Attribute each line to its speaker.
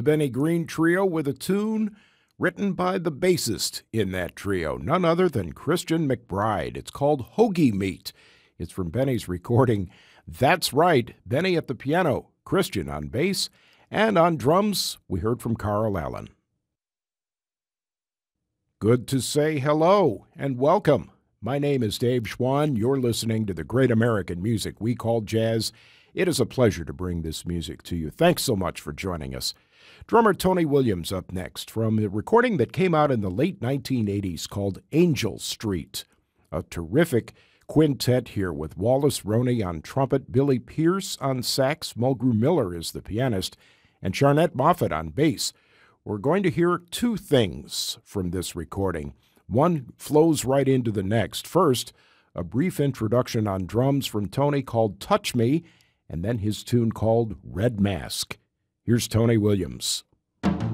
Speaker 1: The Benny Green Trio with a tune written by the bassist in that trio, none other than Christian McBride. It's called Hoagie Meat. It's from Benny's recording. That's right, Benny at the piano, Christian on bass, and on drums, we heard from Carl Allen. Good to say hello and welcome. My name is Dave Schwann. You're listening to the great American music we call jazz. It is a pleasure to bring this music to you. Thanks so much for joining us. Drummer Tony Williams up next from a recording that came out in the late 1980s called Angel Street. A terrific quintet here with Wallace Roney on trumpet, Billy Pierce on sax, Mulgrew Miller is the pianist, and Charnette Moffett on bass. We're going to hear two things from this recording. One flows right into the next. First, a brief introduction on drums from Tony called Touch Me, and then his tune called Red Mask. Here's Tony Williams.